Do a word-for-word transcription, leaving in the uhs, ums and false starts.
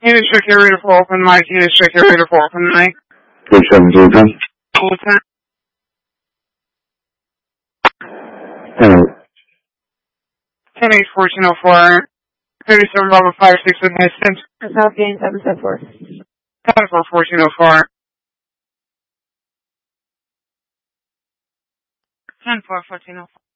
Unit check your radar for open mic. Unit check your radar for open mic. three seven zero ten. Full time. ten ten eight fourteen oh four. thirty-seven Bravo five six with distance. South Gain seven seven four. ten four fourteen oh four. ten four fourteen oh four.